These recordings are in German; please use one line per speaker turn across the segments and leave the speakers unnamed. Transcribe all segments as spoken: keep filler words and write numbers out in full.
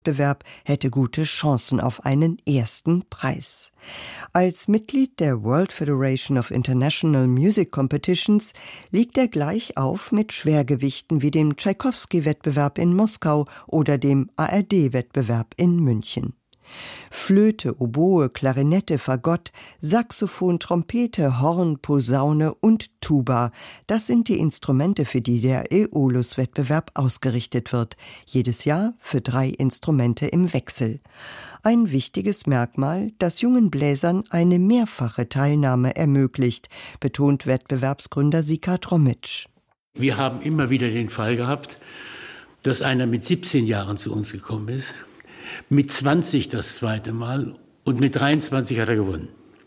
Wettbewerb hätte gute Chancen auf einen ersten Preis. Als Mitglied der World Federation of International Music Competitions liegt er gleich auf mit Schwergewichten wie dem Tschaikowski-Wettbewerb in Moskau oder dem A R D-Wettbewerb in München. Flöte, Oboe, Klarinette, Fagott, Saxophon, Trompete, Horn, Posaune und Tuba, das sind die Instrumente, für die der Aeolus-Wettbewerb ausgerichtet wird, jedes Jahr für drei Instrumente im Wechsel. Ein wichtiges Merkmal, das jungen Bläsern eine mehrfache Teilnahme ermöglicht, betont Wettbewerbsgründer Sika Tromitsch.
Wir haben immer wieder den Fall gehabt, dass einer mit siebzehn Jahren zu uns gekommen ist, mit zwanzig das zweite Mal und mit dreiundzwanzig hat er gewonnen.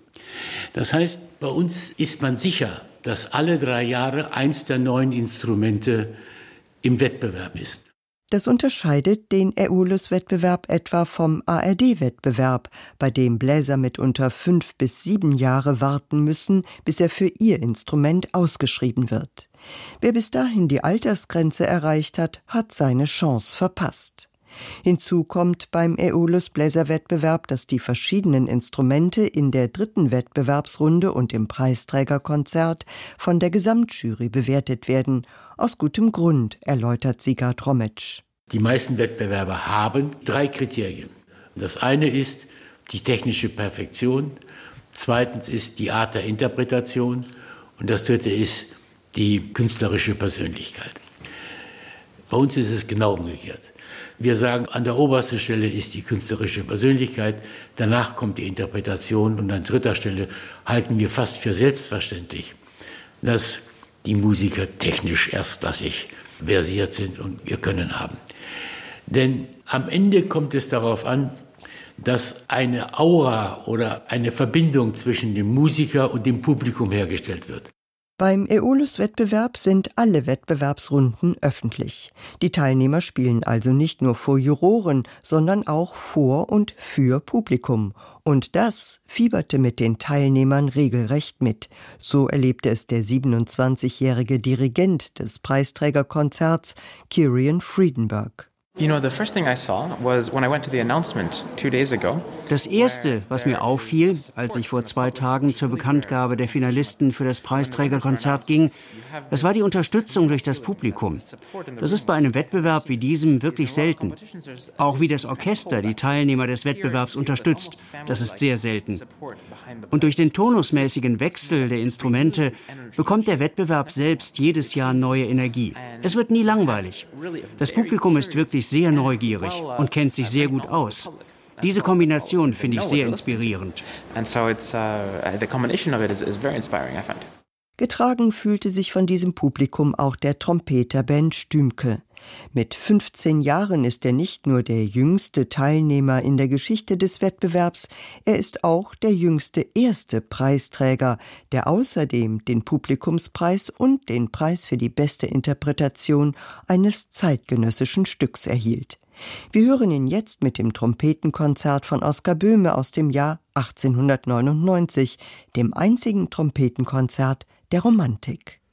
Das heißt, bei uns ist man sicher, dass alle drei Jahre eins der neuen Instrumente im Wettbewerb ist.
Das unterscheidet den Aeolus-Wettbewerb etwa vom A R D-Wettbewerb, bei dem Bläser mitunter fünf bis sieben Jahre warten müssen, bis er für ihr Instrument ausgeschrieben wird. Wer bis dahin die Altersgrenze erreicht hat, hat seine Chance verpasst. Hinzu kommt beim Aeolus-Bläserwettbewerb, dass die verschiedenen Instrumente in der dritten Wettbewerbsrunde und im Preisträgerkonzert von der Gesamtjury bewertet werden. Aus gutem Grund, erläutert Sika Tromitsch.
Die meisten Wettbewerbe haben drei Kriterien. Das eine ist die technische Perfektion, zweitens ist die Art der Interpretation und das dritte ist die künstlerische Persönlichkeit. Bei uns ist es genau umgekehrt. Wir sagen, an der obersten Stelle ist die künstlerische Persönlichkeit, danach kommt die Interpretation und an dritter Stelle halten wir fast für selbstverständlich, dass die Musiker technisch erstklassig versiert sind und ihr Können haben. Denn am Ende kommt es darauf an, dass eine Aura oder eine Verbindung zwischen dem Musiker und dem Publikum hergestellt wird.
Beim Aeolus-Wettbewerb sind alle Wettbewerbsrunden öffentlich. Die Teilnehmer spielen also nicht nur vor Juroren, sondern auch vor und für Publikum. Und das fieberte mit den Teilnehmern regelrecht mit. So erlebte es der siebenundzwanzigjährige Dirigent des Preisträgerkonzerts, Kirian Friedenberg.
Das Erste, was mir auffiel, als ich vor zwei Tagen zur Bekanntgabe der Finalisten für das Preisträgerkonzert ging, das war die Unterstützung durch das Publikum. Das ist bei einem Wettbewerb wie diesem wirklich selten. Auch wie das Orchester die Teilnehmer des Wettbewerbs unterstützt, das ist sehr selten. Und durch den tonusmäßigen Wechsel der Instrumente bekommt der Wettbewerb selbst jedes Jahr neue Energie. Es wird nie langweilig. Das Publikum ist wirklich sehr neugierig und kennt sich sehr gut aus. Diese Kombination finde ich sehr inspirierend.
Getragen fühlte sich von diesem Publikum auch der Trompeter Ben Stümke. Mit fünfzehn Jahren ist er nicht nur der jüngste Teilnehmer in der Geschichte des Wettbewerbs, er ist auch der jüngste erste Preisträger, der außerdem den Publikumspreis und den Preis für die beste Interpretation eines zeitgenössischen Stücks erhielt. Wir hören ihn jetzt mit dem Trompetenkonzert von Oskar Böhme aus dem Jahr achtzehnhundertneunundneunzig, dem einzigen Trompetenkonzert der Romantik.